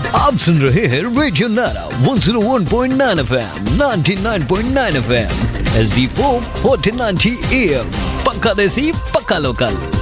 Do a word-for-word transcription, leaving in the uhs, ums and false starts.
आप सुन रहे हैं रेडियो नारा one zero one point nine FM, ninety nine point nine FM, H D four fourteen ninety am. पक्का देसी, पक्का लोकल।